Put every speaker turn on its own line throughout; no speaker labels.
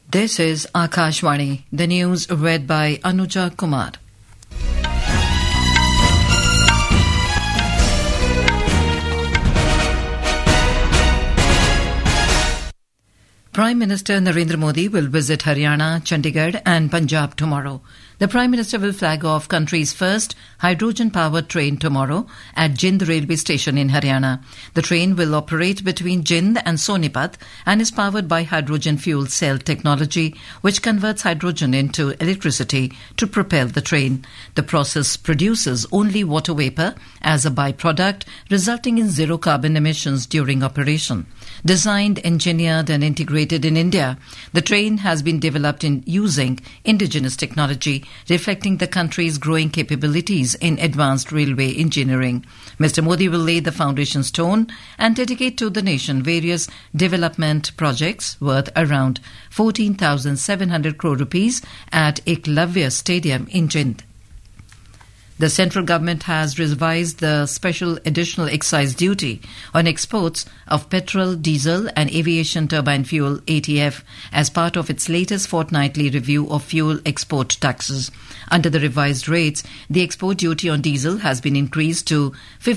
This is Akashvani, the news read by Anuja Kumar. Prime Minister Narendra Modi will visit Haryana, Chandigarh and Punjab tomorrow. The Prime Minister will flag off country's first hydrogen-powered train tomorrow at Jind railway station in Haryana. The train will operate between Jind and Sonipat and is powered by hydrogen fuel cell technology, which converts hydrogen into electricity to propel the train. The process produces only water vapour as a byproduct, resulting in zero carbon emissions during operation. Designed, engineered and integrated in India, the train has been developed using indigenous technology, reflecting the country's growing capabilities in advanced railway engineering. Mr. Modi will lay the foundation stone and dedicate to the nation various development projects worth around 14,700 crore rupees at Eklavya Stadium in Jind. The central government has revised the special additional excise duty on exports of petrol, diesel and aviation turbine fuel ATF as part of its latest fortnightly review of fuel export taxes. Under the revised rates, the export duty on diesel has been increased to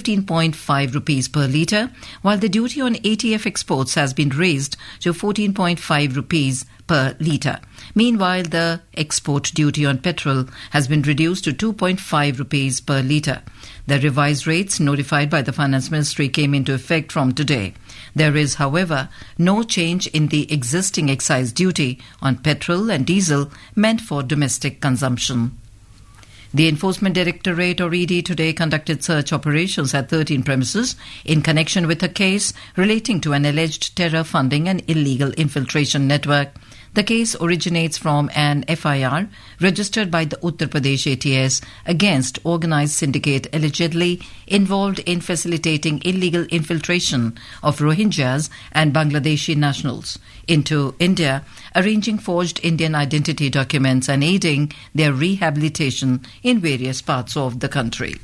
15.5 rupees per litre, while the duty on ATF exports has been raised to 14.5 rupees per litre. Meanwhile, the export duty on petrol has been reduced to 2.5 rupees per litre. The revised rates notified by the Finance Ministry came into effect from today. There is, however, no change in the existing excise duty on petrol and diesel meant for domestic consumption. The Enforcement Directorate or ED today conducted search operations at 13 premises in connection with a case relating to an alleged terror funding and illegal infiltration network. The case originates from an FIR registered by the Uttar Pradesh ATS against organised syndicate allegedly involved in facilitating illegal infiltration of Rohingyas and Bangladeshi nationals into India, arranging forged Indian identity documents and aiding their rehabilitation in various parts of the country.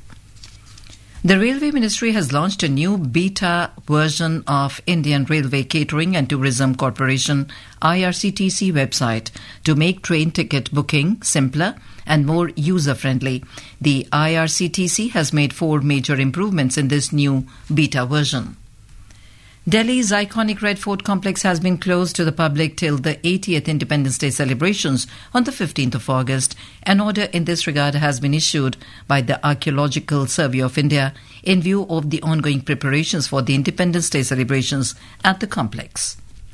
The Railway Ministry has launched a new beta version of Indian Railway Catering and Tourism Corporation IRCTC website to make train ticket booking simpler and more user-friendly. The IRCTC has made 4 major improvements in this new beta version. Delhi's iconic Red Fort complex has been closed to the public till the 80th Independence Day celebrations on the 15th of August. An order in this regard has been issued by the Archaeological Survey of India in view of the ongoing preparations for the Independence Day celebrations at the complex.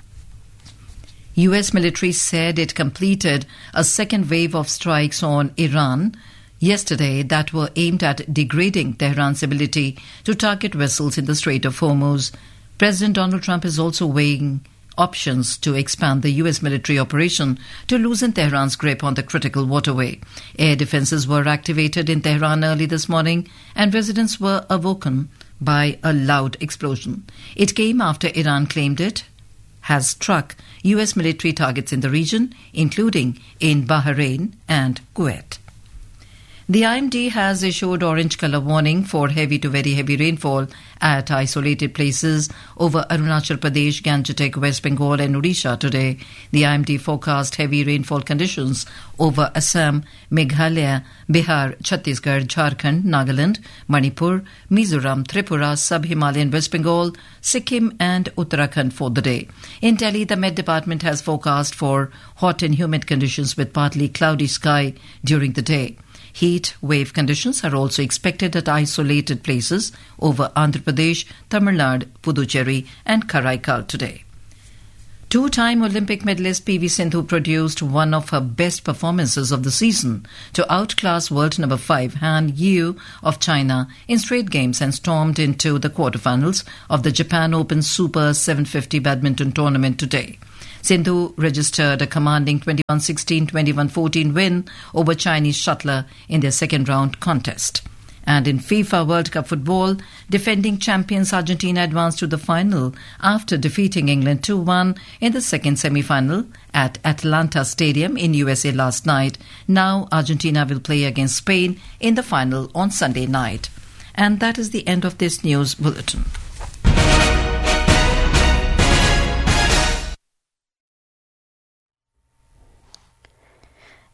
US military said it completed a second wave of strikes on Iran yesterday that were aimed at degrading Tehran's ability to target vessels in the Strait of Hormuz. President Donald Trump is also weighing options to expand the U.S. military operation to loosen Tehran's grip on the critical waterway. Air defenses were activated in Tehran early this morning and residents were awoken by a loud explosion. It came after Iran claimed it has struck U.S. military targets in the region, including in Bahrain and Kuwait. The IMD has issued orange colour warning for heavy to very heavy rainfall at isolated places over Arunachal Pradesh, Gangetic, West Bengal and Odisha today. The IMD forecast heavy rainfall conditions over Assam, Meghalaya, Bihar, Chhattisgarh, Jharkhand, Nagaland, Manipur, Mizoram, Tripura, Sub-Himalayan West Bengal, Sikkim and Uttarakhand for the day. In Delhi, the Met Department has forecast for hot and humid conditions with partly cloudy sky during the day. Heat wave conditions are also expected at isolated places over Andhra Pradesh, Tamil Nadu, Puducherry and Karaikal today. Two-time Olympic medalist PV Sindhu produced one of her best performances of the season to outclass world number 5 Han Yu of China in straight games and stormed into the quarterfinals of the Japan Open Super 750 badminton tournament today. Sindhu registered a commanding 21-16, 21-14 win over Chinese shuttler in their second round contest. And in FIFA World Cup football, defending champions Argentina advanced to the final after defeating England 2-1 in the second semi-final at Atlanta Stadium in USA last night. Now Argentina will play against Spain in the final on Sunday night. And that is the end of this news bulletin.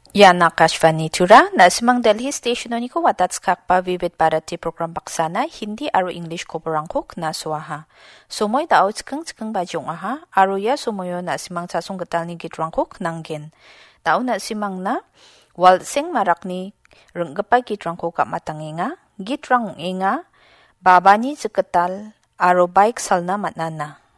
Yan Akashvani Tura na simang Delhi station ni ko watat skakpa Vivid Bharati program baksana Hindi aro English ko berangkok na suaha. Sumoy dao cikeng bajong aha aro ya sumoyo na simang sasong getal ni gitrangkok nanggin. Dao na simang na wal sing marak ni renggepay gitrangkok kap matanginga, gitrang inga, babani ceketal aro baik salna matnana.